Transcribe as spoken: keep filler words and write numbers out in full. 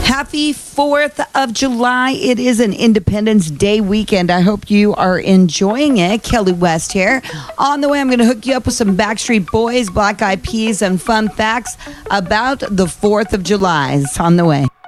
Happy fourth of July. It is an Independence Day weekend. I hope you are enjoying it. Kelly West here. On the way, I'm going to hook you up with some Backstreet Boys, Black Eyed Peas, and fun facts about the fourth of July. It's on the way.